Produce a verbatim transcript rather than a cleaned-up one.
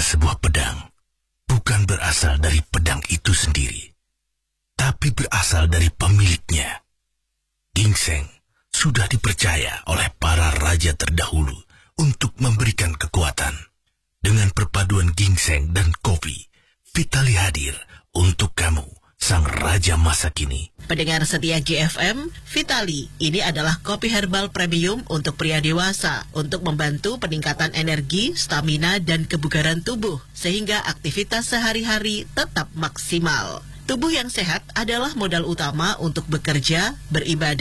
sebuah pedang bukan berasal dari pedang itu sendiri, tapi berasal dari pemiliknya. Ginseng sudah dipercaya oleh para raja terdahulu untuk memberikan kekuatan. Dengan perpaduan ginseng dan kopi, Vitali hadir untuk kamu, sang raja masa kini. Pendengar setia G F M, Vitali ini adalah kopi herbal premium untuk pria dewasa untuk membantu peningkatan energi, stamina, dan kebugaran tubuh sehingga aktivitas sehari-hari tetap maksimal. Tubuh yang sehat adalah modal utama untuk bekerja, beribadah,